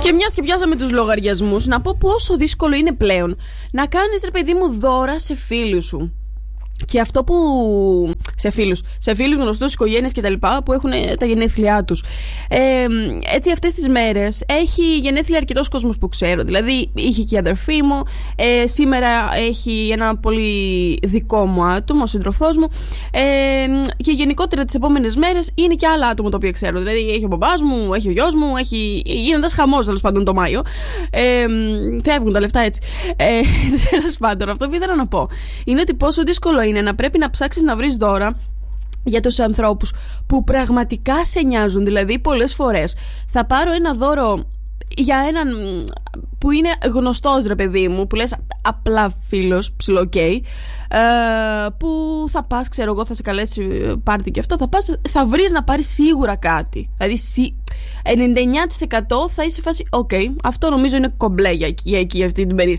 Και μιας και πιάσαμε τους λογαριασμούς, να πω πόσο δύσκολο είναι πλέον να κάνεις, ρε παιδί μου, δώρα σε φίλους σου. Και αυτό που. Σε φίλους γνωστούς, οικογένειες κτλ. Που έχουν τα γενέθλιά τους. Έτσι, αυτές τις μέρες έχει γενέθλια αρκετός κόσμος που ξέρω. Δηλαδή, είχε και η αδερφή μου. Σήμερα έχει ένα πολύ δικό μου άτομο, ο σύντροφός μου. Και γενικότερα τις επόμενες μέρες είναι και άλλα άτομα τα οποία ξέρω. Δηλαδή, έχει ο μπαμπάς μου, έχει ο γιος μου, γίνεται ένας χαμός τέλος πάντων το Μάιο. Φεύγουν τα λεφτά έτσι. Τέλος πάντων, αυτό που ήθελα να πω είναι ότι πόσο δύσκολο είναι να πρέπει να ψάξεις να βρεις δώρα για τους ανθρώπους που πραγματικά σε νοιάζουν. Δηλαδή, πολλές φορές θα πάρω ένα δώρο για έναν που είναι γνωστός, ρε παιδί μου, που λες απλά φίλος, ψιλοκαίει, που θα πας, ξέρω εγώ, θα σε καλέσει πάρτι και αυτό, θα βρεις να πάρεις σίγουρα κάτι. Δηλαδή 99% θα είσαι φάση, ok, αυτό νομίζω είναι κομπλέ για εκεί αυτή την περίσταση.